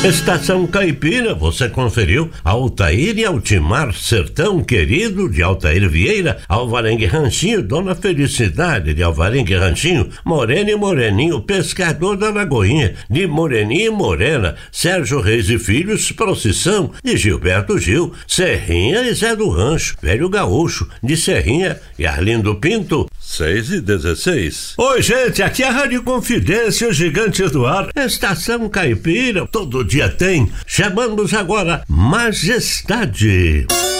Estação Caipira, você conferiu Altair e Altimar, Sertão Querido de Altair Vieira, Alvarengue Ranchinho, Dona Felicidade de Alvarengue Ranchinho, Morena e Moreninho, Pescador da Lagoinha, de Moreninha e Morena, Sérgio Reis e Filhos, Procissão, de Gilberto Gil, Serrinha e Zé do Rancho, Velho Gaúcho, de Serrinha e Arlindo Pinto. 6:16. Oi, gente, aqui é a Rádio Confidência, o Gigantes do Ar, Estação Caipira, todo dia tem. Chamamos agora Majestade.